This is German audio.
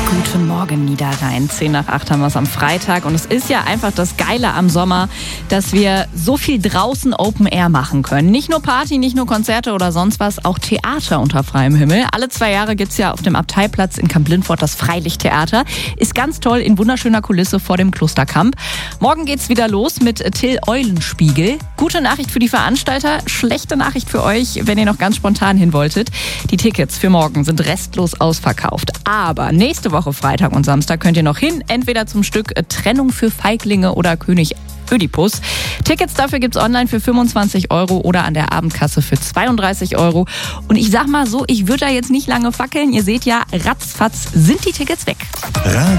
Guten Morgen, Niederrhein. 7:50 haben wir es am Freitag. Und es ist ja einfach das Geile am Sommer, dass wir so viel draußen Open Air machen können. Nicht nur Party, nicht nur Konzerte oder sonst was, auch Theater unter freiem Himmel. Alle 2 Jahre gibt es ja auf dem Abteiplatz in Kamp-Lintfort das Freilichttheater. Ist ganz toll in wunderschöner Kulisse vor dem Klosterkamp. Morgen geht's wieder los mit Till Eulenspiegel. Gute Nachricht für die Veranstalter, schlechte Nachricht für euch, wenn ihr noch ganz spontan hin wolltet. Die Tickets für morgen sind restlos ausverkauft. Aber nächste Woche Freitag und Samstag könnt ihr noch hin, entweder zum Stück Trennung für Feiglinge oder König Ödipus. Tickets dafür gibt's online für 25 € oder an der Abendkasse für 32 €. Und ich sag mal so, ich würde da jetzt nicht lange fackeln. Ihr seht ja, ratzfatz sind die Tickets weg.